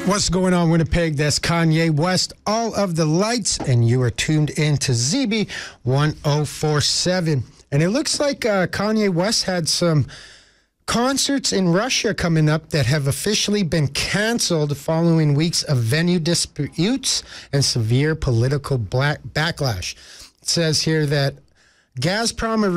What's going on, Winnipeg? That's Kanye West, All of the Lights, and you are tuned in to ZB 1047. And it looks like Kanye West had some concerts in Russia coming up that have officially been canceled following weeks of venue disputes and severe political backlash. It says here that Gazprom